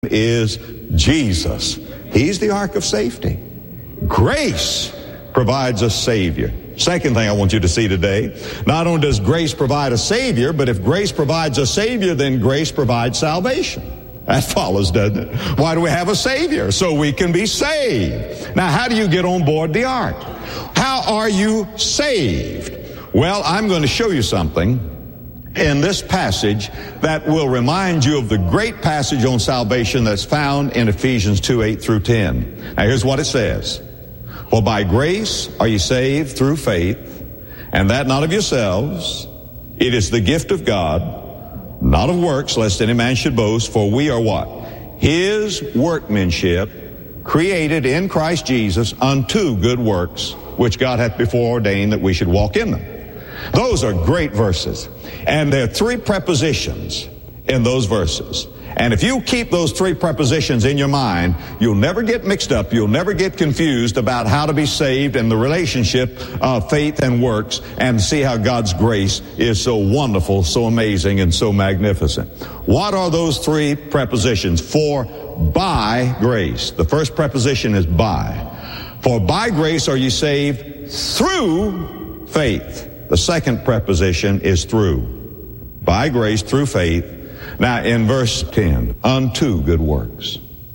is Jesus. He's the ark of safety. Grace provides a Savior. Second thing I want you to see today, not only does grace provide a Savior, but if grace provides a Savior, then grace provides salvation. That follows, doesn't it? Why do we have a Savior? So we can be saved. Now, how do you get on board the ark? How are you saved? Well, I'm going to show you something in this passage that will remind you of the great passage on salvation that's found in Ephesians 2:8-10. Now, here's what it says. For by grace are you saved through faith, and that not of yourselves. It is the gift of God, not of works, lest any man should boast. For we are what? His workmanship, created in Christ Jesus unto good works, which God hath before ordained that we should walk in them. Those are great verses. And there are three prepositions in those verses. And if you keep those three prepositions in your mind, you'll never get mixed up. You'll never get confused about how to be saved and the relationship of faith and works, and see how God's grace is so wonderful, so amazing, and so magnificent. What are those three prepositions? For by grace. The first preposition is by. For by grace are you saved through faith. The second preposition is through. By grace, through faith. Now, in verse 10, unto good works.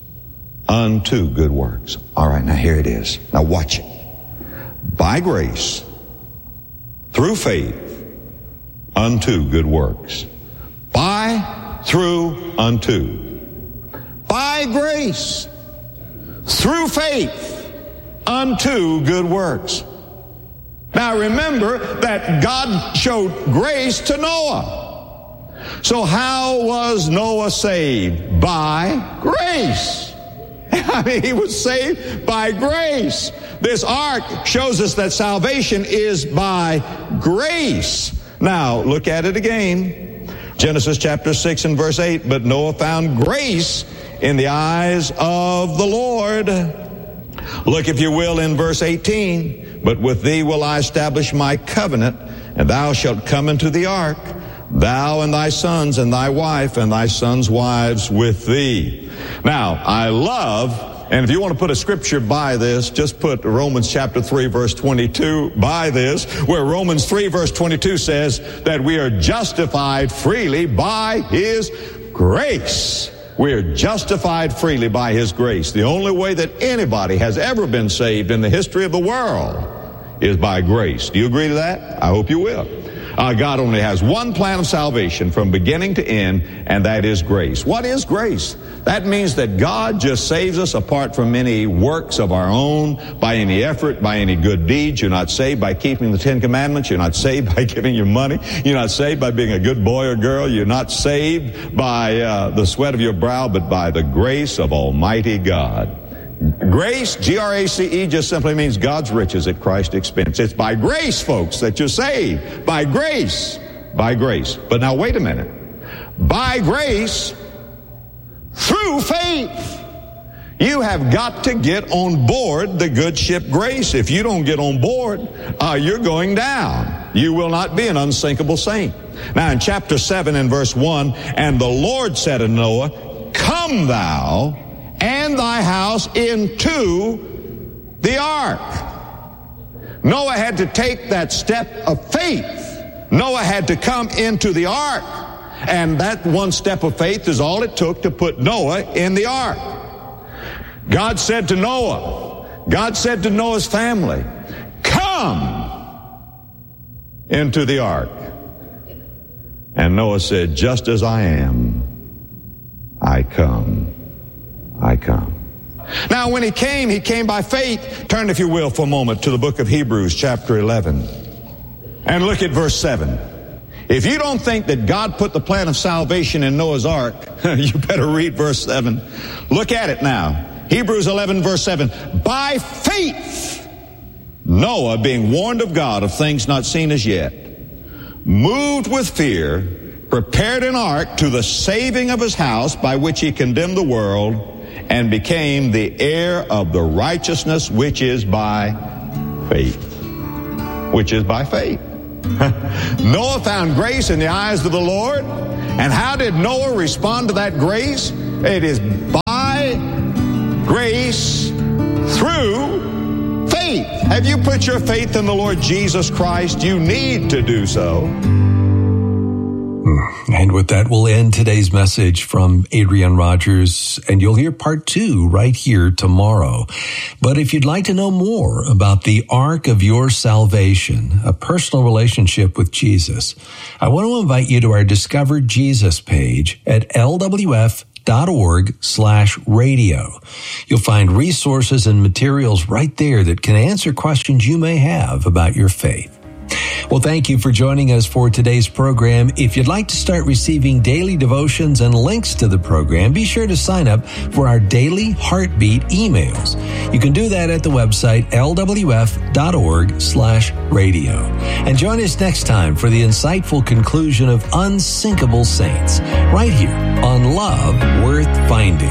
Unto good works. All right, now here it is. Now watch it. By grace, through faith, unto good works. By, through, unto. By grace, through faith, unto good works. Now remember that God showed grace to Noah. So how was Noah saved? By grace. I mean, he was saved by grace. This ark shows us that salvation is by grace. Now, look at it again. Genesis chapter 6 and verse 8. But Noah found grace in the eyes of the Lord. Look, if you will, in verse 18. But with thee will I establish my covenant, and thou shalt come into the ark, thou and thy sons and thy wife and thy sons' wives with thee. Now, I love, and if you want to put a scripture by this, just put Romans chapter 3 verse 22 by this, where Romans 3 verse 22 says that we are justified freely by His grace. We are justified freely by His grace. The only way that anybody has ever been saved in the history of the world is by grace. Do you agree to that? I hope you will. God only has one plan of salvation from beginning to end, and that is grace. What is grace? That means that God just saves us apart from any works of our own, by any effort, by any good deeds. You're not saved by keeping the Ten Commandments. You're not saved by giving your money. You're not saved by being a good boy or girl. You're not saved by the sweat of your brow, but by the grace of Almighty God. Grace, G-R-A-C-E, just simply means God's riches at Christ's expense. It's by grace, folks, that you're saved. By grace. By grace. But now wait a minute. By grace, through faith. You have got to get on board the good ship Grace. If you don't get on board, you're going down. You will not be an unsinkable saint. Now in chapter 7 and verse 1, and the Lord said to Noah, come thou and thy house into the ark. Noah had to take that step of faith. Noah had to come into the ark. And that one step of faith is all it took to put Noah in the ark. God said to Noah's family, come into the ark. And Noah said, just as I am, I come. I come. Now, when he came by faith. Turn, if you will, for a moment to the book of Hebrews, chapter 11. And look at verse 7. If you don't think that God put the plan of salvation in Noah's ark, you better read verse 7. Look at it now. Hebrews 11, verse 7. By faith, Noah, being warned of God of things not seen as yet, moved with fear, prepared an ark to the saving of his house, by which he condemned the world, and became the heir of the righteousness which is by faith. Which is by faith. Noah found grace in the eyes of the Lord. And how did Noah respond to that grace? It is by Have you put your faith in the Lord Jesus Christ? You need to do so. And with that, we'll end today's message from Adrian Rogers, and you'll hear part 2 right here tomorrow. But if you'd like to know more about the Ark of Your Salvation, a personal relationship with Jesus, I want to invite you to our Discover Jesus page at lwf.org/radio. You'll find resources and materials right there that can answer questions you may have about your faith. Well, thank you for joining us for today's program. If you'd like to start receiving daily devotions and links to the program, be sure to sign up for our daily Heartbeat emails. You can do that at the website lwf.org/radio. And join us next time for the insightful conclusion of Unsinkable Saints, right here on Love Worth Finding.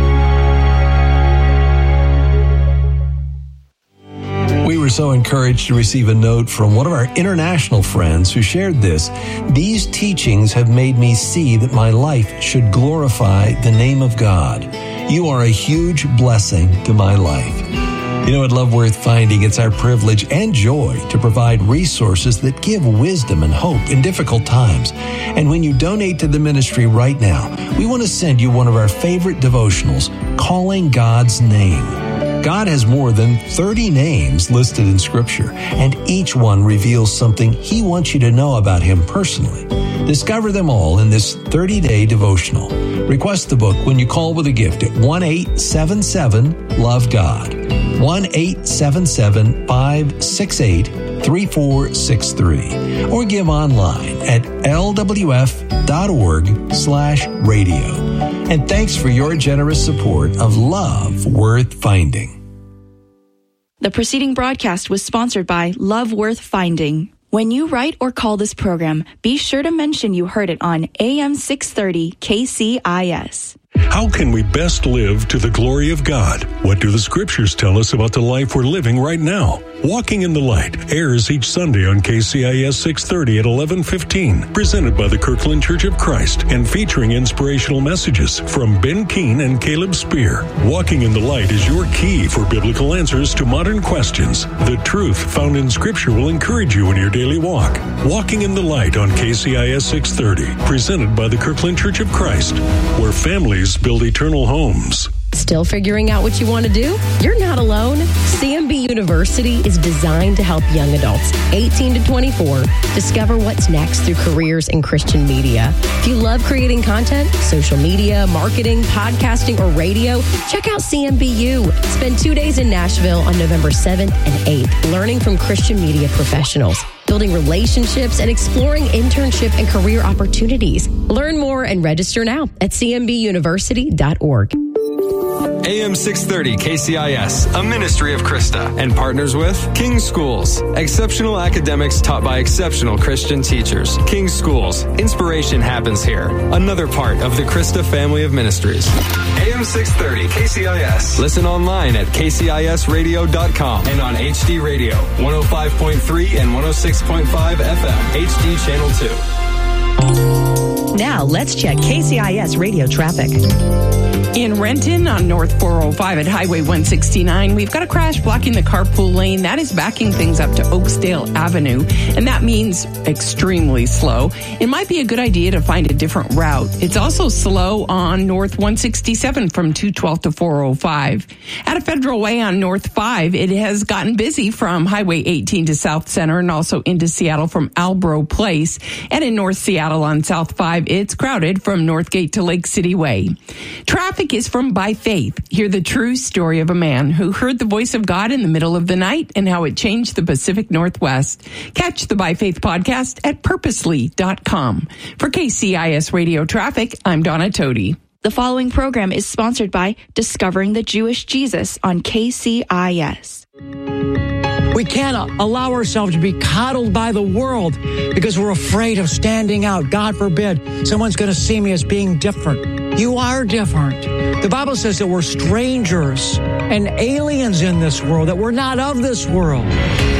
We were so encouraged to receive a note from one of our international friends who shared this. These teachings have made me see that my life should glorify the name of God. You are a huge blessing to my life. You know, at Love Worth Finding, it's our privilege and joy to provide resources that give wisdom and hope in difficult times. And when you donate to the ministry right now, we want to send you one of our favorite devotionals, Calling God's Name. God has more than 30 names listed in Scripture, and each one reveals something He wants you to know about Him personally. Discover them all in this 30-day devotional. Request the book when you call with a gift at 1-877-LOVE-GOD, 1-877-568-3463, or give online at lwf.org/radio. And thanks for your generous support of Love Worth Finding. The preceding broadcast was sponsored by Love Worth Finding. When you write or call this program, be sure to mention you heard it on AM 630 KCIS. How can we best live to the glory of God? What do the Scriptures tell us about the life we're living right now? Walking in the Light airs each Sunday on KCIS 630 at 11:15, presented by the Kirkland Church of Christ and featuring inspirational messages from Ben Keene and Caleb Spear. Walking in the Light is your key for biblical answers to modern questions. The truth found in Scripture will encourage you in your daily walk. Walking in the Light on KCIS 630, presented by the Kirkland Church of Christ, where families build eternal homes. Still figuring out what you want to do? You're not alone. CMB University is designed to help young adults 18 to 24 discover what's next through careers in Christian media. If you love creating content, social media, marketing, podcasting, or radio, check out CMBU. Spend 2 days in Nashville on November 7th and 8th, learning from Christian media professionals, building relationships, and exploring internship and career opportunities. Learn more and register now at cmbuniversity.org. AM 630 KCIS, a ministry of Krista, and partners with King Schools, exceptional academics taught by exceptional Christian teachers. King Schools, inspiration happens here. Another part of the Krista family of ministries. AM 630 KCIS. Listen online at kcisradio.com and on HD Radio, 105.3 and 106.5 FM, HD Channel 2. Now let's check KCIS radio traffic. In Renton on North 405 at Highway 169, we've got a crash blocking the carpool lane. That is backing things up to Oaksdale Avenue, and that means extremely slow. It might be a good idea to find a different route. It's also slow on North 167 from 212 to 405. At a Federal Way on North 5, it has gotten busy from Highway 18 to South Center and also into Seattle from Albro Place. And in North Seattle on South 5, it's crowded from Northgate to Lake City Way. Traffic is from By Faith. Hear the true story of a man who heard the voice of God in the middle of the night and how it changed the Pacific Northwest. Catch the By Faith podcast at purposely.com. For KCIS Radio Traffic, I'm Donna Tody. The following program is sponsored by Discovering the Jewish Jesus on KCIS. We can't allow ourselves to be coddled by the world because we're afraid of standing out. God forbid someone's going to see me as being different. You are different. The Bible says that we're strangers and aliens in this world, that we're not of this world.